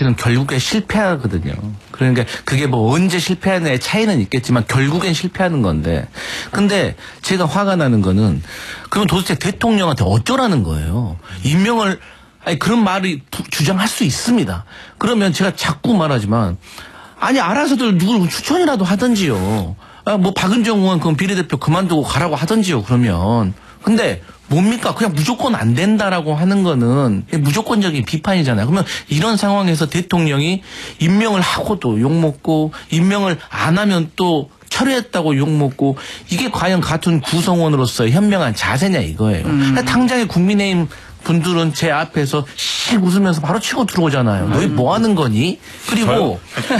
정치는 결국에 실패하거든요. 그러니까 그게 뭐 언제 실패하느냐의 차이는 있겠지만 결국엔 실패하는 건데. 근데 제가 화가 나는 거는 그럼 도대체 대통령한테 어쩌라는 거예요. 임명을 아니 그런 말이 주장할 수 있습니다. 그러면 제가 자꾸 말하지만 아니 알아서들 누굴 추천이라도 하든지요. 뭐 박은정 의원 그럼 비례대표 그만두고 가라고 하든지요. 그러면. 근데 뭡니까? 그냥 무조건 안 된다라고 하는 거는 무조건적인 비판이잖아요. 그러면 이런 상황에서 대통령이 임명을 하고도 욕먹고 임명을 안 하면 또 철회했다고 욕먹고 이게 과연 같은 구성원으로서의 현명한 자세냐 이거예요. 그러니까 당장의 국민의힘 분들은 제 앞에서 씩 웃으면서 바로 치고 들어오잖아요. 너희 뭐 하는 거니? 그리고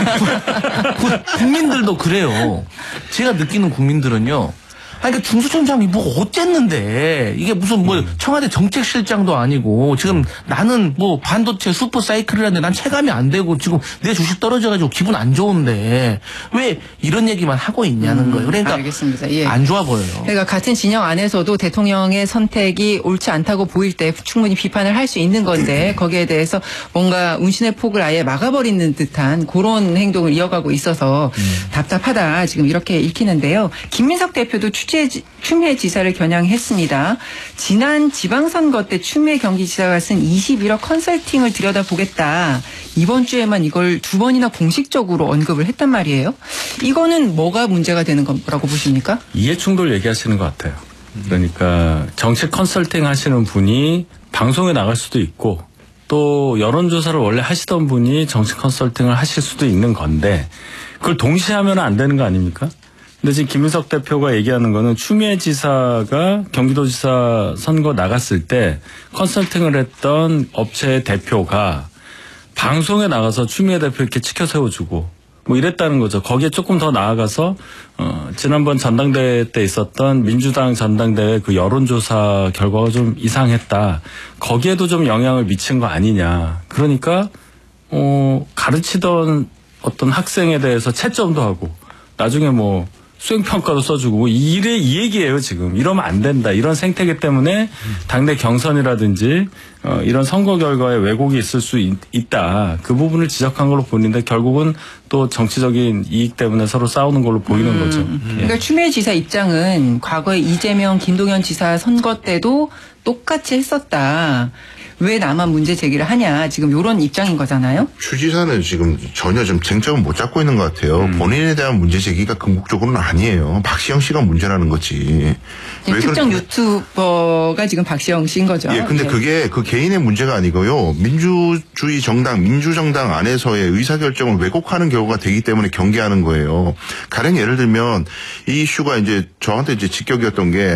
국민들도 그래요. 제가 느끼는 국민들은요. 아니, 그러니까 중수청장이 뭐 어쨌는데 이게 무슨 뭐 청와대 정책실장도 아니고 지금 나는 뭐 반도체 슈퍼 사이클을 하는데 난 체감이 안 되고 지금 내 주식 떨어져가지고 기분 안 좋은데 왜 이런 얘기만 하고 있냐는 거예요. 그러니까 알겠습니다. 예. 안 좋아 보여요. 그러니까 같은 진영 안에서도 대통령의 선택이 옳지 않다고 보일 때 충분히 비판을 할 수 있는 건데 거기에 대해서 뭔가 운신의 폭을 아예 막아버리는 듯한 그런 행동을 이어가고 있어서 답답하다 지금 이렇게 읽히는데요. 김민석 대표도 추미애 지사를 겨냥했습니다. 지난 지방선거 때 추미애 경기지사가 쓴 21억 컨설팅을 들여다보겠다. 이번 주에만 이걸 2번이나 공식적으로 언급을 했단 말이에요. 이거는 뭐가 문제가 되는 거라고 보십니까? 이해충돌 얘기하시는 것 같아요. 그러니까 정책 컨설팅 하시는 분이 방송에 나갈 수도 있고 또 여론조사를 원래 하시던 분이 정책 컨설팅을 하실 수도 있는 건데 그걸 동시에 하면 안 되는 거 아닙니까? 근데 지금 김민석 대표가 얘기하는 거는 추미애 지사가 경기도지사 선거 나갔을 때 컨설팅을 했던 업체의 대표가 방송에 나가서 추미애 대표 이렇게 치켜 세워주고 뭐 이랬다는 거죠. 거기에 조금 더 나아가서 지난번 전당대회 때 있었던 민주당 전당대회 그 여론조사 결과가 좀 이상했다. 거기에도 좀 영향을 미친 거 아니냐. 그러니까 가르치던 어떤 학생에 대해서 채점도 하고 나중에 뭐 수행평가도 써주고 이 얘기예요 지금. 이러면 안 된다. 이런 생태계 때문에 당내 경선이라든지 이런 선거 결과에 왜곡이 있을 수 있다. 그 부분을 지적한 걸로 보이는데 결국은 또 정치적인 이익 때문에 서로 싸우는 걸로 보이는 거죠. 그러니까 추미애 지사 입장은 과거에 이재명, 김동연 지사 선거 때도 똑같이 했었다. 왜 나만 문제 제기를 하냐. 지금 이런 입장인 거잖아요. 추 지사는 지금 전혀 좀 쟁점을 못 잡고 있는 것 같아요. 본인에 대한 문제 제기가 궁극적으로는 아니에요. 박시영 씨가 문제라는 거지. 특정 유튜버가 지금 박시영 씨인 거죠. 예, 근데 네. 그게 그 개인의 문제가 아니고요. 민주주의 정당, 민주정당 안에서의 의사결정을 왜곡하는 경우가 되기 때문에 경계하는 거예요. 가령 예를 들면 이 이슈가 이제 저한테 이제 직격이었던 게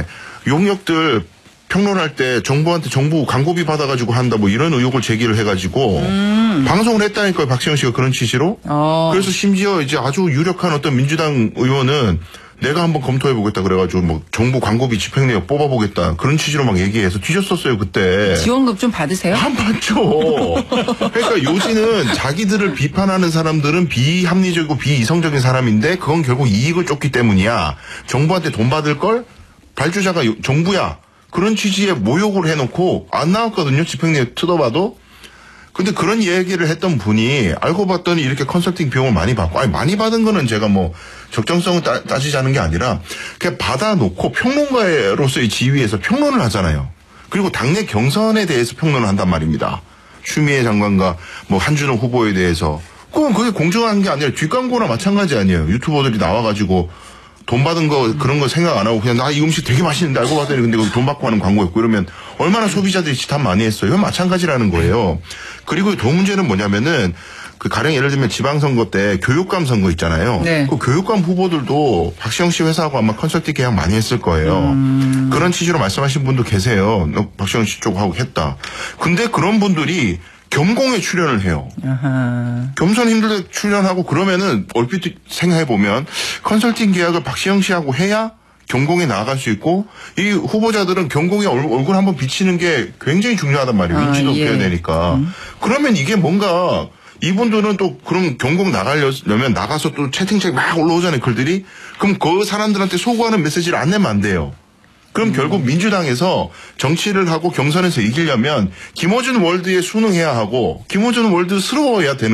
용역들 평론할 때 정부한테 정부 광고비 받아가지고 한다 뭐 이런 의혹을 제기를 해가지고 방송을 했다니까요. 박시영 씨가 그런 취지로. 그래서 심지어 이제 아주 유력한 어떤 민주당 의원은 내가 한번 검토해보겠다 그래가지고 뭐 정부 광고비 집행내역 뽑아보겠다 그런 취지로 막 얘기해서 뒤졌었어요 그때. 지원금 좀 받으세요? 안 받죠. 그러니까 요지는 자기들을 비판하는 사람들은 비합리적이고 비이성적인 사람인데 그건 결국 이익을 쫓기 때문이야. 정부한테 돈 받을 걸 발주자가 정부야. 그런 취지의 모욕을 해놓고 안 나왔거든요. 집행내역 뜯어봐도. 근데 그런 얘기를 했던 분이 알고 봤더니 이렇게 컨설팅 비용을 많이 받고 아니 많이 받은 거는 제가 뭐 적정성을 따지자는 게 아니라 그냥 받아놓고 평론가로서의 지위에서 평론을 하잖아요. 그리고 당내 경선에 대해서 평론을 한단 말입니다. 추미애 장관과 뭐 한준호 후보에 대해서. 그건 그게 공정한 게 아니라 뒷광고나 마찬가지 아니에요. 유튜버들이 나와가지고 돈 받은 거 그런 거 생각 안 하고 그냥 나 이 음식 되게 맛있는데 알고 봤더니 근데 거기 돈 받고 하는 광고였고 이러면 얼마나 소비자들이 지탄 많이 했어요. 이건 마찬가지라는 거예요. 그리고 더 문제는 뭐냐면은 그 가령 예를 들면 지방선거 때 교육감 선거 있잖아요. 네. 그 교육감 후보들도 박시영 씨 회사하고 아마 컨설팅 계약 많이 했을 거예요. 그런 취지로 말씀하신 분도 계세요. 너 박시영 씨 쪽하고 했다. 근데 그런 분들이 겸공에 출연을 해요. 아하. 겸손 힘들게 출연하고 그러면은 얼핏 생각해보면 컨설팅 계약을 박시영 씨하고 해야 경공에 나아갈 수 있고 이 후보자들은 경공에 얼굴 한번 비치는 게 굉장히 중요하단 말이에요. 인지도 높여야 되니까. 그러면 이게 뭔가 이분들은 또 그럼 경공 나가려면 나가서 또 채팅창에 막 올라오잖아요. 글들이. 그럼 그 사람들한테 소구하는 메시지를 안 내면 안 돼요. 그럼 결국 민주당에서 정치를 하고 경선에서 이기려면 김어준 월드에 순응해야 하고 김어준 월드스러워야 되는